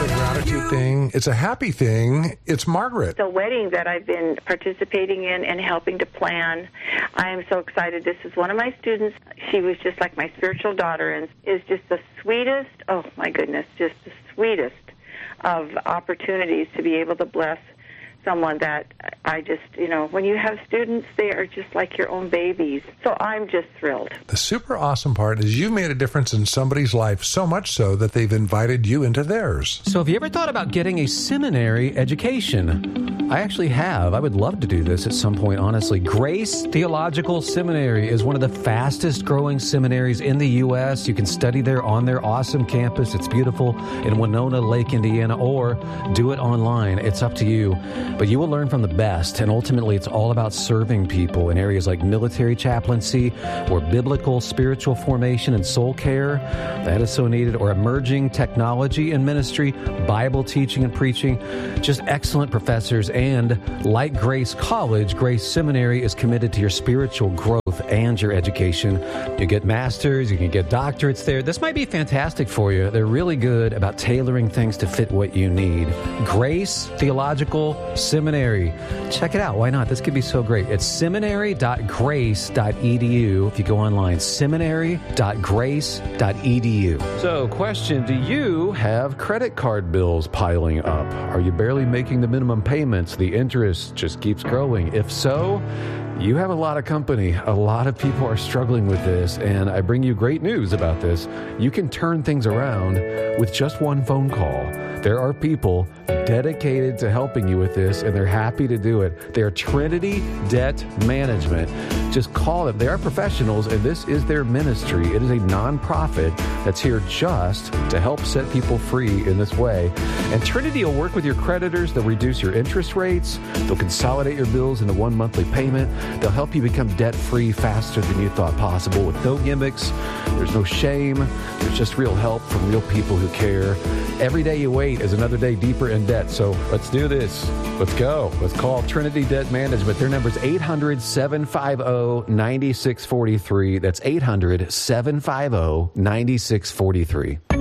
a gratitude thing. It's a happy thing. It's Margaret. The wedding that I've been participating in and helping to plan, I am so excited. This is one of my students. She was just like my spiritual daughter and is just the sweetest, oh my goodness, just the sweetest of opportunities to be able to bless someone that I just, when you have students, they are just like your own babies. So I'm just thrilled. The super awesome part is you've made a difference in somebody's life, so much so that they've invited you into theirs. So have you ever thought about getting a seminary education? I actually have. I would love to do this at some point, honestly. Grace Theological Seminary is one of the fastest growing seminaries in the U.S. You can study there on their awesome campus. It's beautiful in Winona Lake, Indiana, or do it online. It's up to you. But you will learn from the best, and ultimately it's all about serving people in areas like military chaplaincy or biblical spiritual formation and soul care. That is so needed. Or emerging technology and ministry, Bible teaching and preaching. Just excellent professors. And like Grace College, Grace Seminary is committed to your spiritual growth and your education. You get masters, you can get doctorates there. This might be fantastic for you. They're really good about tailoring things to fit what you need. Grace Theological Seminary. Check it out. Why not? This could be so great. It's seminary.grace.edu. If you go online, seminary.grace.edu. So, question, do you have credit card bills piling up? Are you barely making the minimum payments? The interest just keeps growing. If so, you have a lot of company. A lot of people are struggling with this, and I bring you great news about this. You can turn things around with just one phone call. There are people dedicated to helping you with this, and they're happy to do it. They are Trinity Debt Management. Just call them. They are professionals, and this is their ministry. It is a nonprofit that's here just to help set people free in this way. And Trinity will work with your creditors. They'll reduce your interest rates. They'll consolidate your bills into one monthly payment. They'll help you become debt-free faster than you thought possible with no gimmicks. There's no shame. There's just real help from real people who care. Every day you wait is another day deeper in debt. So let's do this. Let's go. Let's call Trinity Debt Management. Their number is 800-750-9643. That's 800-750-9643.